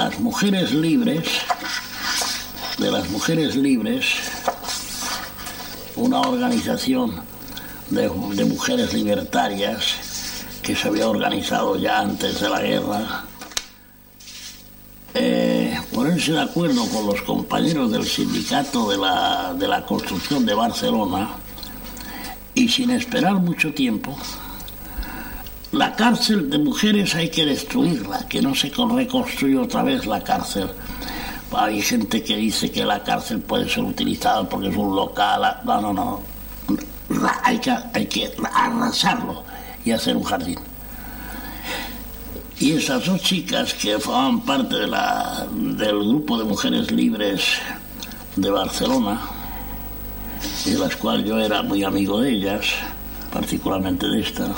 las mujeres libres, una organización de mujeres libertarias que se había organizado ya antes de la guerra, ponerse de acuerdo con los compañeros del sindicato de la construcción de Barcelona, y sin esperar mucho tiempo, la cárcel de mujeres hay que destruirla, que no se reconstruya otra vez la cárcel. Hay gente que dice que la cárcel puede ser utilizada porque es un local. No. Hay que arrasarlo y hacer un jardín. Y esas dos chicas que formaban parte del grupo de mujeres libres de Barcelona, y de las cuales yo era muy amigo de ellas, particularmente de esta,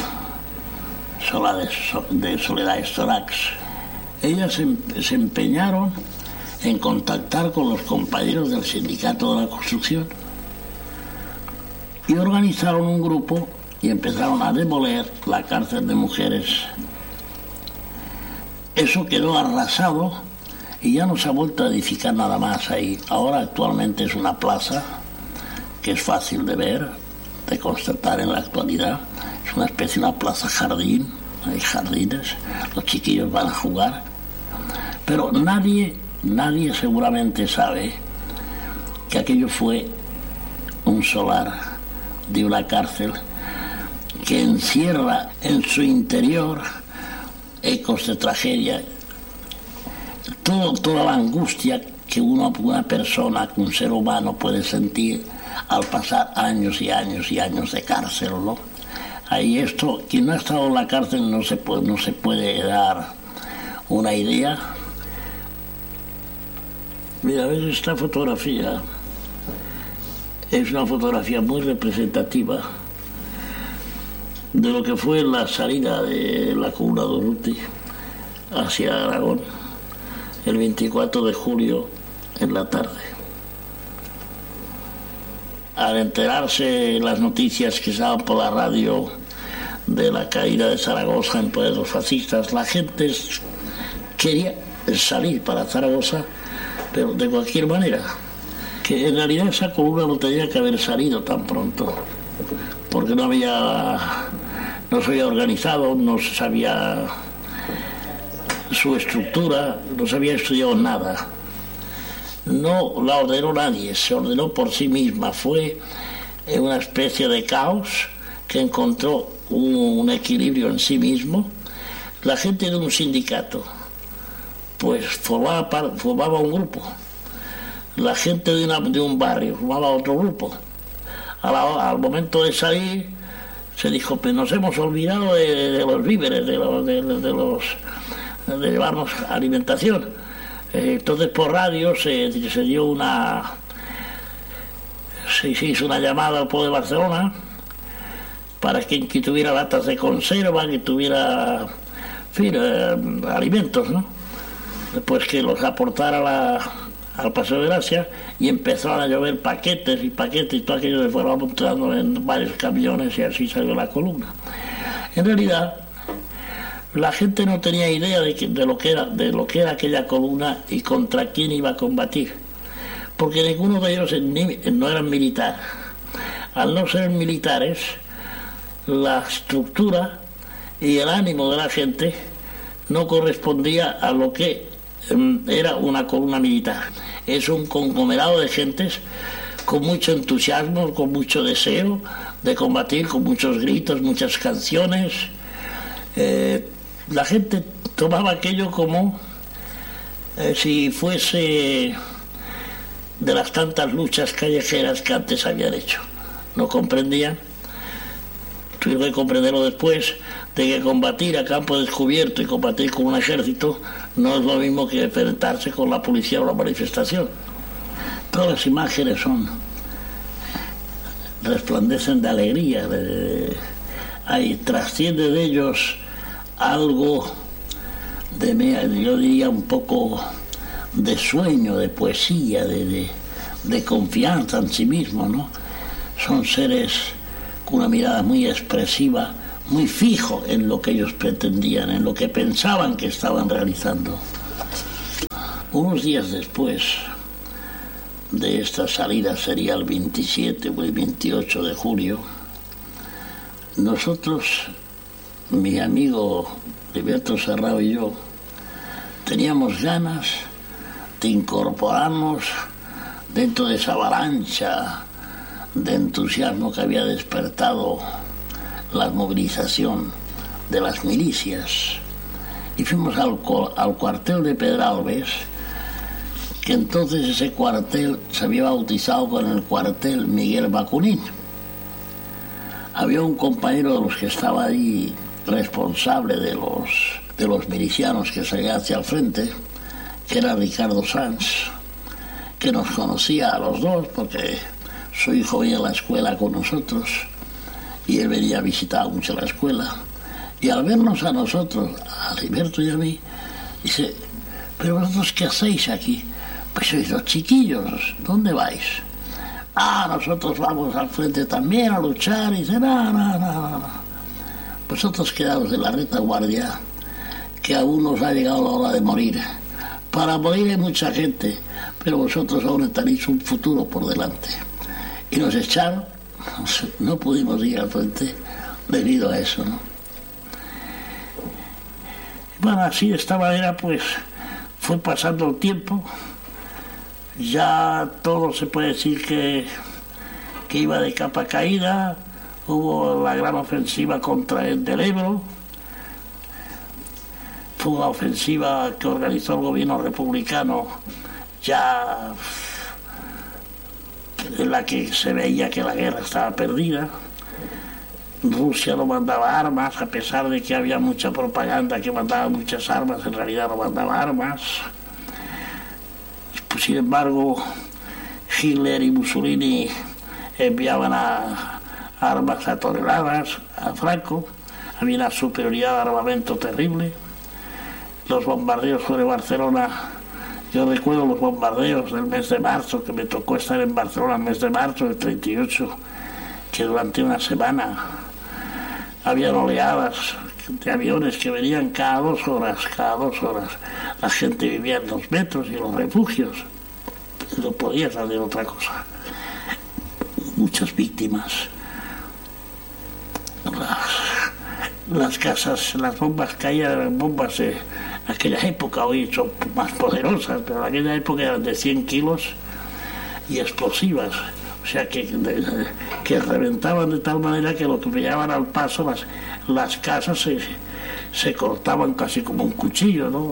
de Soledad Estorax, ellas se empeñaron en contactar con los compañeros del sindicato de la construcción y organizaron un grupo y empezaron a demoler la cárcel de mujeres. Eso quedó arrasado y ya no se ha vuelto a edificar nada más ahí. Ahora actualmente es una plaza que es fácil de ver, de constatar en la actualidad. Es una especie de una plaza jardín, hay jardines, los chiquillos van a jugar, pero nadie seguramente sabe que aquello fue un solar de una cárcel que encierra en su interior ecos de tragedia, toda la angustia que una persona, un ser humano puede sentir al pasar años y años y años de cárcel, ¿no? Ahí esto, quien no ha estado en la cárcel no se puede dar una idea. Mira, ves esta fotografía, es una fotografía muy representativa de lo que fue la salida de la Comuna de Urruti hacia Aragón el 24 de julio en la tarde. Al enterarse las noticias que estaban por la radio de la caída de Zaragoza en poder de los fascistas, la gente quería salir para Zaragoza, pero de cualquier manera, que en realidad esa columna no tenía que haber salido tan pronto, porque no se había organizado, no se sabía su estructura, no se había estudiado nada. No la ordenó nadie, se ordenó por sí misma. Fue una especie de caos que encontró un equilibrio en sí mismo. La gente de un sindicato pues formaba un grupo. La gente de un barrio formaba otro grupo. Al momento de salir se dijo, pues nos hemos olvidado de los víveres, de llevarnos alimentación. Entonces por radio se hizo una llamada al pueblo de Barcelona para que tuviera latas de conserva, que tuviera, alimentos, ¿no? Después que los aportara al Paseo de Gracia, y empezaron a llover paquetes y todo aquello se fueron amontando en varios camiones y así salió la columna. En realidad la gente no tenía idea de lo que era aquella columna y contra quién iba a combatir, porque ninguno de ellos no eran militares. Al no ser militares, la estructura y el ánimo de la gente no correspondía a lo que era una columna militar. Es un conglomerado de gentes con mucho entusiasmo, con mucho deseo de combatir, con muchos gritos, muchas canciones. La gente tomaba aquello como si fuese de las tantas luchas callejeras que antes habían hecho. No comprendían, tuvieron que comprenderlo después, de que combatir a campo descubierto y combatir con un ejército no es lo mismo que enfrentarse con la policía o la manifestación. Todas las imágenes resplandecen de alegría, trasciende de ellos algo yo diría un poco de sueño, de poesía, de confianza en sí mismo, ¿no? Son seres con una mirada muy expresiva, muy fijo en lo que ellos pretendían, en lo que pensaban que estaban realizando. Unos días después de esta salida, sería el 27 o el 28 de julio, nosotros, mi amigo Heriberto Serrao y yo, teníamos ganas de incorporarnos dentro de esa avalancha de entusiasmo que había despertado la movilización de las milicias. Y fuimos al cuartel de Pedralbes, que entonces ese cuartel se había bautizado con el cuartel Miguel Bacunín. Había un compañero de los que estaba ahí, responsable de los milicianos que salían hacia el frente, que era Ricardo Sanz, que nos conocía a los dos porque su hijo venía a la escuela con nosotros y él venía a visitar mucho la escuela. Y al vernos a nosotros, a Heriberto y a mí, dice: ¿pero vosotros qué hacéis aquí? Pues sois los chiquillos, ¿dónde vais? Nosotros vamos al frente también a luchar. Y dice: no. Vosotros quedaos en la retaguardia, que aún nos ha llegado la hora de morir. Para morir hay mucha gente, pero vosotros aún tenéis un futuro por delante. Y nos echaron, no pudimos ir al frente debido a eso, ¿no? Bueno, así de esta manera pues fue pasando el tiempo. Ya todo se puede decir que iba de capa caída. Hubo la gran ofensiva contra el del Ebro. Fue una ofensiva que organizó el gobierno republicano, ya en la que se veía que la guerra estaba perdida. Rusia no mandaba armas, a pesar de que había mucha propaganda que mandaba muchas armas, en realidad no mandaba armas. Pues, sin embargo, Hitler y Mussolini enviaban armas a toneladas a Franco. Había una superioridad de armamento terrible. Los bombardeos sobre Barcelona, yo recuerdo los bombardeos del mes de marzo, que me tocó estar en Barcelona el mes de marzo del 38, que durante una semana había oleadas de aviones que venían cada dos horas. La gente vivía en 2 metros y en los refugios no podía hacer otra cosa. Muchas víctimas. Las casas, las bombas caían, eran bombas de aquella época, hoy son más poderosas, pero en aquella época eran de 100 kilos y explosivas. O sea que reventaban de tal manera que lo que pillaban al paso, las casas se cortaban casi como un cuchillo, ¿no?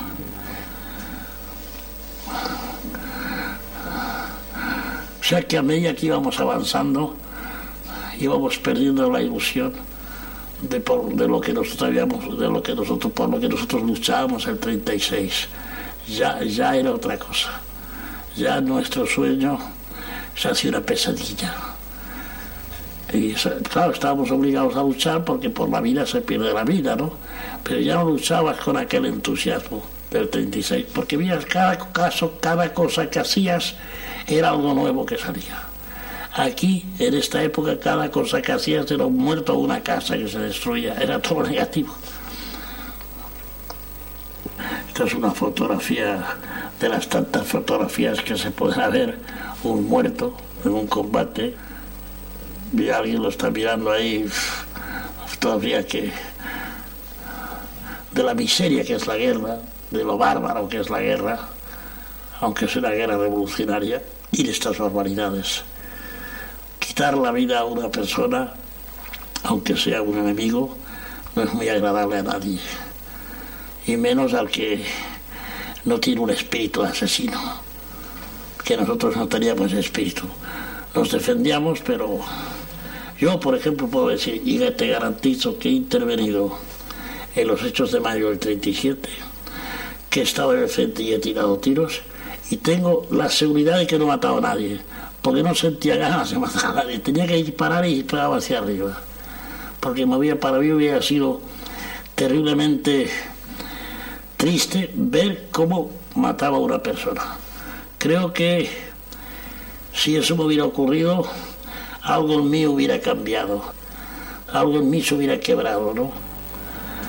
O sea que a medida que íbamos avanzando, íbamos perdiendo la ilusión de lo que nosotros habíamos, por lo que nosotros luchábamos el 36. Ya era otra cosa. Ya nuestro sueño se hacía una pesadilla. Y claro, estábamos obligados a luchar porque por la vida se pierde la vida, ¿no? Pero ya no luchabas con aquel entusiasmo del 36, porque veías cada cosa que hacías era algo nuevo que salía. Aquí, en esta época, cada cosa que hacías era un muerto o una casa que se destruía, era todo negativo. Esta es una fotografía de las tantas fotografías que se pueden ver, un muerto en un combate, y alguien lo está mirando ahí, fotografía que de la miseria que es la guerra, de lo bárbaro que es la guerra, aunque es una guerra revolucionaria, y de estas barbaridades. Quitar la vida a una persona, aunque sea un enemigo, no es muy agradable a nadie, y menos al que no tiene un espíritu asesino, que nosotros no teníamos ese espíritu. Nos defendíamos, pero yo, por ejemplo, puedo decir, y te garantizo que he intervenido en los hechos de mayo del 37, que he estado en el frente y he tirado tiros, y tengo la seguridad de que no he matado a nadie, porque no sentía ganas de matar a nadie. Tenía que disparar y disparaba hacia arriba, porque para mí hubiera sido terriblemente triste ver cómo mataba a una persona. Creo que si eso me hubiera ocurrido, algo en mí hubiera cambiado, algo en mí se hubiera quebrado, ¿no?